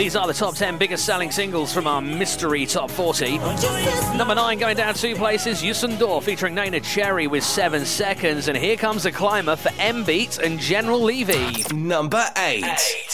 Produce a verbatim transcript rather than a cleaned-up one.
These are the top ten biggest selling singles from our mystery top forty. Number nine going down two places, Yusundor featuring Neneh Cherry with seven seconds. And here comes a climber for M-Beat and General Levy. Number eight.